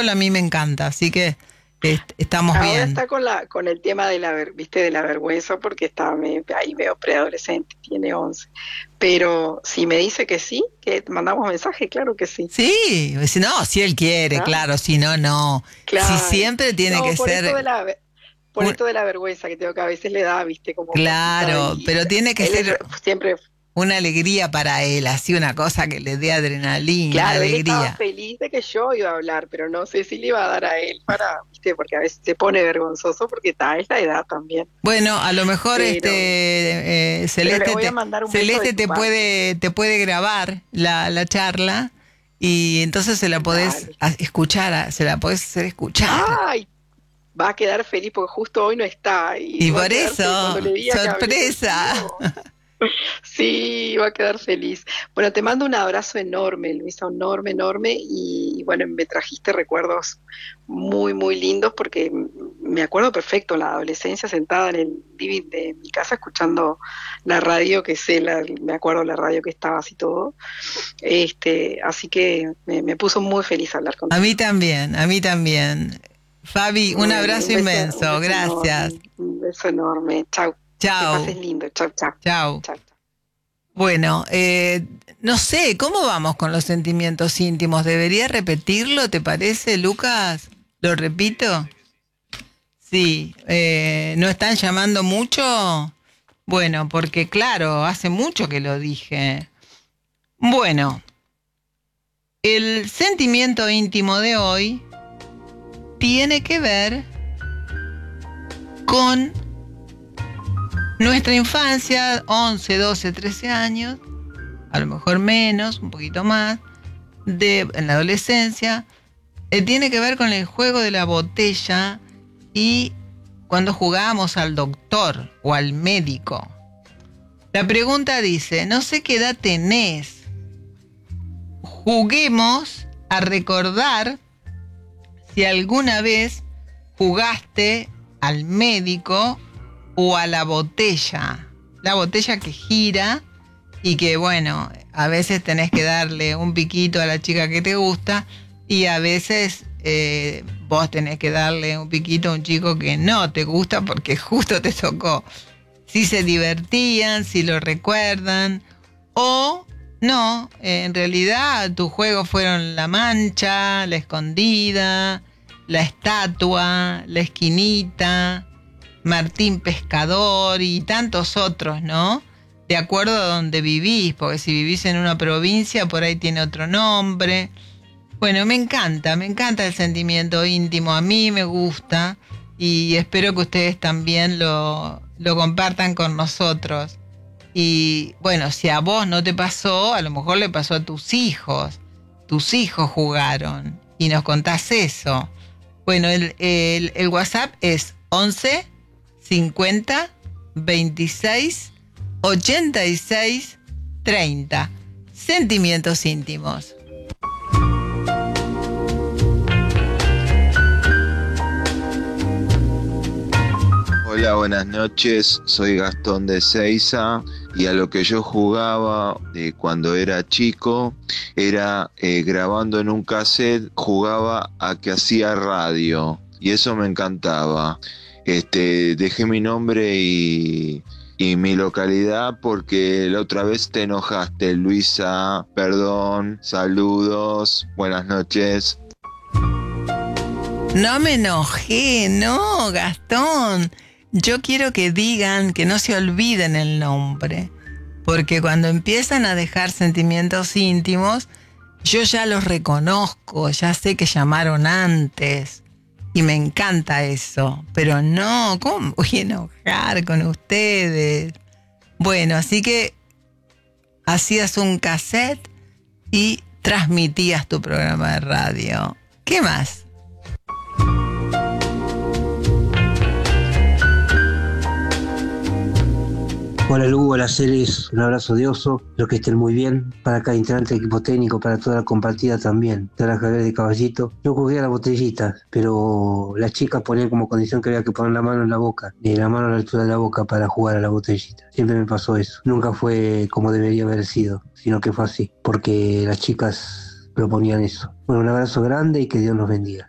fútbol a mí me encanta, así que estamos Ahora bien. está con el tema de viste, de la vergüenza porque está ahí medio preadolescente, tiene 11. Pero si me dice que sí, que mandamos mensaje, claro que sí. Sí, si él quiere, ¿Ah? claro, si no, no. Si Claro. siempre tiene No, que ser, por un- esto de la vergüenza que tengo que a veces le da, viste, como cosita claro, y pero tiene que él ser siempre. una alegría para él, así una cosa que le dé adrenalina, Claro, él estaba alegría. feliz de que yo iba a hablar, pero no sé si le iba a dar a él viste, porque a veces se pone vergonzoso porque es la edad también. Bueno, a lo mejor Pero, pero le voy a mandar un beso de Celeste tu parte. te puede grabar la charla y entonces se la podés Dale. escuchar, se la podés hacer escuchar. Ay, va a quedar feliz porque justo hoy no está y Y va a por quedar feliz cuando eso, le diga que hablé sorpresa. contigo. Sí, va a quedar feliz. Bueno, te mando un abrazo enorme, Luisa, enorme, enorme. Y bueno, me trajiste recuerdos muy, muy lindos porque me acuerdo perfecto la adolescencia sentada en el living de mi casa escuchando la radio, me acuerdo la radio que estaba así todo. Así que me puso muy feliz hablar A mí contigo. también, a mí también. Fabi, un Bueno, abrazo un inmenso, beso gracias. enorme, un beso enorme. Chau, que pases Chao, lindo. Chau, chau, chao. chau. Bueno, no sé, ¿cómo vamos con los sentimientos íntimos? ¿Debería repetirlo, te parece, Lucas? ¿Lo repito? Sí, ¿no están llamando mucho? Bueno, porque claro, hace mucho que lo dije. Bueno, el sentimiento íntimo de hoy tiene que ver con nuestra infancia, 11, 12, 13 años, a lo mejor menos, un poquito más, en la adolescencia, tiene que ver con el juego de la botella y cuando jugábamos al doctor o al médico. La pregunta dice, no sé qué edad tenés, juguemos a recordar si alguna vez jugaste al médico o a la botella que gira y que bueno, a veces tenés que darle un piquito a la chica que te gusta y a veces vos tenés que darle un piquito a un chico que no te gusta porque justo te tocó. Si se divertían, si lo recuerdan o no, en realidad tus juegos fueron la mancha, la escondida, la estatua, la esquinita, Martín Pescador y tantos otros, ¿no? De acuerdo a donde vivís, porque si vivís en una provincia, por ahí tiene otro nombre. Bueno, me encanta el sentimiento íntimo, a mí me gusta y espero que ustedes también lo compartan con nosotros. Y bueno, si a vos no te pasó, a lo mejor le pasó a tus hijos jugaron y nos contás eso. Bueno, el WhatsApp es 11 50 26 86 30. Sentimientos íntimos. Hola, buenas noches. Soy Gastón de Seiza y a lo que yo jugaba cuando era chico era grabando en un cassette, jugaba a que hacía radio y eso me encantaba. Dejé mi nombre y mi localidad porque la otra vez te enojaste, Luisa. Perdón, saludos, buenas noches. No me enojé, no, Gastón. Yo quiero que digan, que no se olviden el nombre, porque cuando empiezan a dejar sentimientos íntimos, yo ya los reconozco, ya sé que llamaron antes y me encanta eso, pero no, ¿cómo me voy a enojar con ustedes? Bueno, así que hacías un cassette y transmitías tu programa de radio. ¿Qué más? Hola Lu, hola Celis, un abrazo de oso, espero que estén muy bien. Para cada integrante del equipo técnico, para toda la compartida también. Te la Javier de Caballito. Yo jugué a la botellita, pero las chicas ponían como condición que había que poner la mano en la boca, y la mano a la altura de la boca para jugar a la botellita. Siempre me pasó eso. Nunca fue como debería haber sido, sino que fue así, porque las chicas proponían eso. Bueno, un abrazo grande y que Dios los bendiga.